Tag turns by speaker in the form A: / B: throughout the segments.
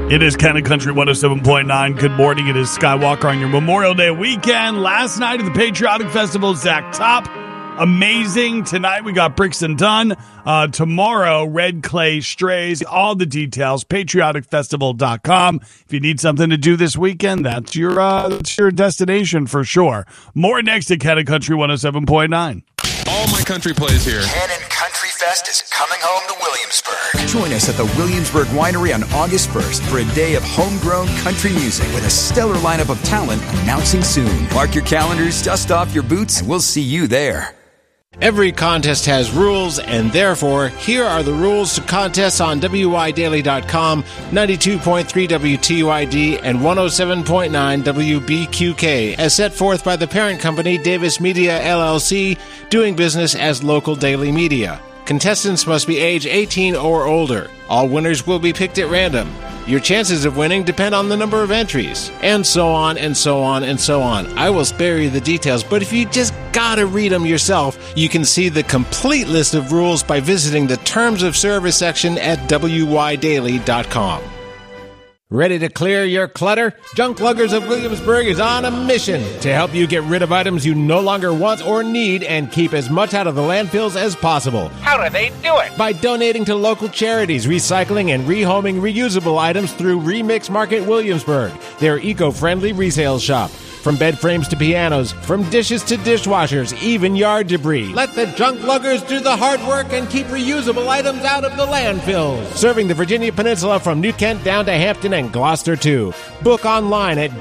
A: It is Ken and Country 107.9. Good morning. It is Skywalker on your Memorial Day weekend. Last night at the Patriotic Festival, Zach Top. Amazing. Tonight we got Brixton Dunn. Tomorrow, Red Clay Strays. All the details, patrioticfestival.com. If you need something to do this weekend, that's your destination for sure. More next at Ken and Country 107.9.
B: All my country plays here.
C: Ken and Country Fest is coming home to Williamsburg.
D: Join us at the Williamsburg Winery on August 1st for a day of homegrown country music with a stellar lineup of talent announcing soon. Mark your calendars, dust off your boots, and we'll see you there.
E: Every contest has rules, and therefore, here are the rules to contests on WYDaily.com, 92.3 WTYD, and 107.9 WBQK, as set forth by the parent company, Davis Media, LLC, doing business as Local Daily Media. Contestants must be age 18 or older. All winners will be picked at random. Your chances of winning depend on the number of entries, and so on, and so on, and so on. I will spare you the details, but if you just gotta read them yourself, you can see the complete list of rules by visiting the Terms of Service section at WYDaily.com. Ready to clear your clutter? Junk Luggers of Williamsburg is on a mission to help you get rid of items you no longer want or need and keep as much out of the landfills as possible.
F: How do they do it?
E: By donating to local charities, recycling and rehoming reusable items through Remix Market Williamsburg, their eco-friendly resale shop. From bed frames to pianos, from dishes to dishwashers, even yard debris. Let the Junk Luggers do the hard work and keep reusable items out of the landfills. Serving the Virginia Peninsula from New Kent down to Hampton and Gloucester too. Book online at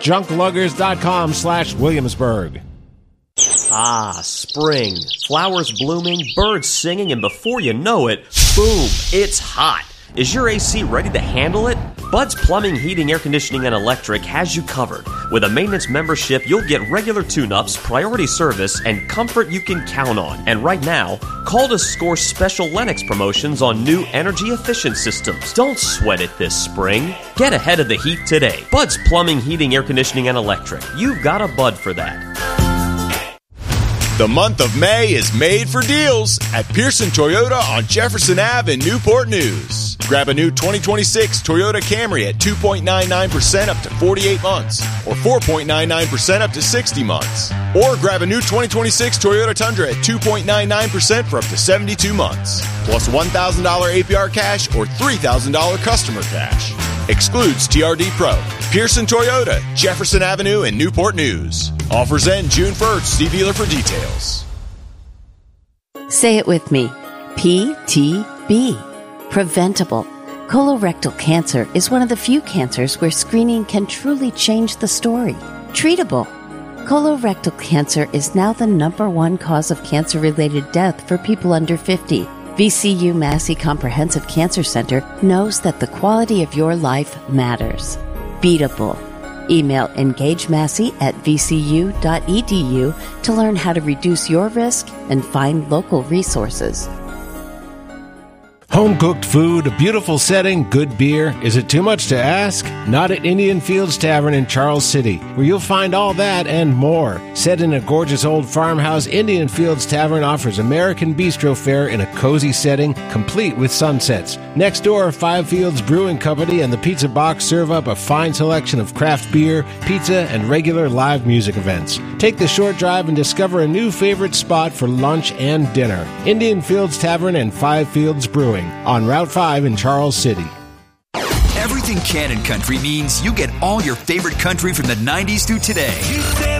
E: junkluggers.com/Williamsburg.
G: Ah, spring. Flowers blooming, birds singing, and before you know it, boom, it's hot. Is your AC ready to handle it? Bud's Plumbing, Heating, Air Conditioning, and Electric has you covered. With a maintenance membership, you'll get regular tune-ups, priority service, and comfort you can count on. And right now, call to score special Lennox promotions on new energy-efficient systems. Don't sweat it this spring. Get ahead of the heat today. Bud's Plumbing, Heating, Air Conditioning, and Electric. You've got a Bud for that.
H: The month of May is made for deals at Pearson Toyota on Jefferson Ave in Newport News. Grab a new 2026 Toyota Camry at 2.99% up to 48 months or 4.99% up to 60 months. Or grab a new 2026 Toyota Tundra at 2.99% for up to 72 months. Plus $1,000 APR cash or $3,000 customer cash. Excludes TRD Pro. Pearson Toyota, Jefferson Avenue in Newport News. Offers end June 1st. See dealer for details.
I: Say it with me. PTB. Preventable. Colorectal cancer is one of the few cancers where screening can truly change the story. Treatable. Colorectal cancer is now the #1 cause of cancer-related death for people under 50. VCU Massey Comprehensive Cancer Center knows that the quality of your life matters. Beatable. Email engagemassey@vcu.edu to learn how to reduce your risk and find local resources.
E: Home-cooked food, a beautiful setting, good beer. Is it too much to ask? Not at Indian Fields Tavern in Charles City, where you'll find all that and more. Set in a gorgeous old farmhouse, Indian Fields Tavern offers American bistro fare in a cozy setting, complete with sunsets. Next door, Five Fields Brewing Company and the Pizza Box serve up a fine selection of craft beer, pizza, and regular live music events. Take the short drive and discover a new favorite spot for lunch and dinner. Indian Fields Tavern and Five Fields Brewing on Route 5 in Charles City.
D: Everything Ken and Country means you get all your favorite country from the 90s through today.